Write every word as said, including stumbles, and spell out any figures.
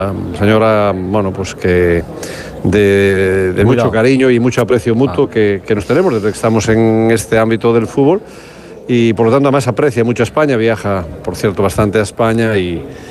señora, bueno, pues que de, de mucho cariño y mucho aprecio mutuo ah. que, que nos tenemos desde que estamos en este ámbito del fútbol y por lo tanto además aprecia mucho a España, viaja por cierto bastante a España y